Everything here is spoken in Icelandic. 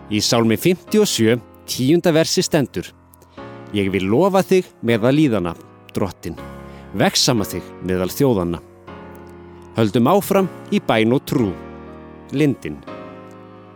Í Sálmi 57, 10. versi stendur: Ég vil lofa þig meðal líðana, Drottinn, vegsama þig meðal þjóðanna. Höldum áfram í bæn og trú. Lindin.